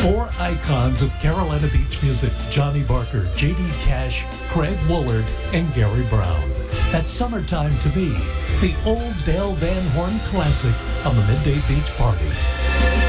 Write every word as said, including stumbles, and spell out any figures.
Four icons of Carolina Beach music: Johnny Barker, J D Cash, Craig Woolard, and Gary Brown. That's Summertime to Me, the old Dale Van Horn classic on the Midday Beach Party.